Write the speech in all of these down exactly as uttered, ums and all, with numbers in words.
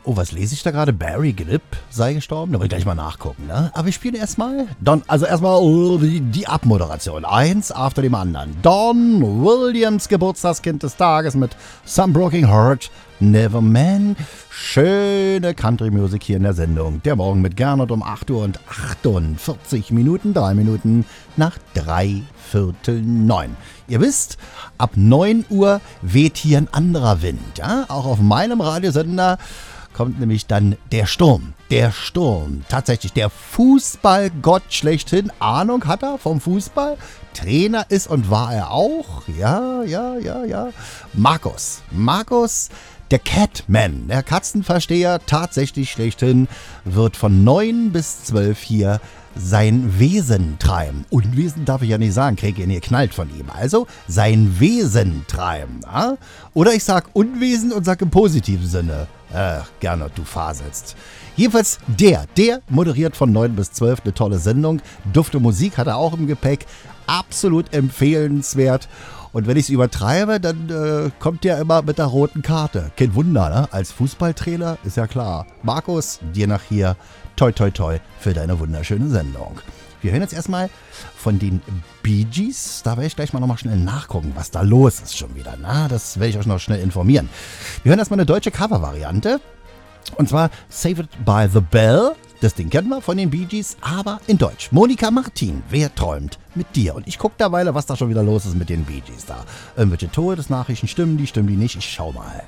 Oh, was lese ich da gerade? Barry Gibb sei gestorben? Da will ich gleich mal nachgucken, ne? Aber wir spielen erstmal Don, also erstmal die, die Abmoderation. Eins after dem anderen. Don Williams, Geburtstagskind des Tages mit Some Broken Heart, Never Man. Schöne Country-Musik hier in der Sendung. Der Morgen mit Gernot um acht Uhr und achtundvierzig Minuten, drei Minuten nach drei Viertel neun. Ihr wisst, ab neun Uhr weht hier ein anderer Wind. Ja? Auch auf meinem Radiosender kommt nämlich dann der Sturm. Der Sturm. Tatsächlich der Fußballgott schlechthin. Ahnung hat er vom Fußball. Trainer ist und war er auch. Ja, ja, ja, ja. Markus. Markus, der Catman, der Katzenversteher, tatsächlich schlechthin, wird von neun bis zwölf hier sein Wesen treiben. Unwesen darf ich ja nicht sagen, kriege ihn hier knallt von ihm. Also sein Wesen treiben. Ja? Oder ich sag Unwesen und sag im positiven Sinne. Ach, Gernot, du faselst. Jedenfalls der, der moderiert von neun bis zwölf eine tolle Sendung. Dufte Musik hat er auch im Gepäck. Absolut empfehlenswert. Und wenn ich es übertreibe, dann äh, kommt der immer mit der roten Karte. Kein Wunder, ne? Als Fußballtrainer ist ja klar. Markus, dir nach hier. Toi, toi, toi für deine wunderschöne Sendung. Wir hören jetzt erstmal von den Bee Gees. Da werde ich gleich mal nochmal schnell nachgucken, was da los ist schon wieder. Na, das werde ich euch noch schnell informieren. Wir hören erstmal eine deutsche Cover-Variante. Und zwar Save It by the Bell. Das Ding kennen wir von den Bee Gees, aber in Deutsch. Monika Martin, wer träumt mit dir? Und ich gucke derweil, was da schon wieder los ist mit den Bee Gees da. Irgendwelche Todesnachrichten, stimmen die, stimmen die nicht? Ich schau mal.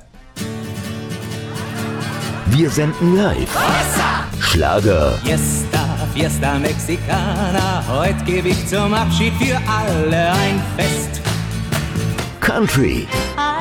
Wir senden live. Schlager. Fiesta, Fiesta Mexicana, heute gebe ich zum Abschied für alle ein Fest. Country.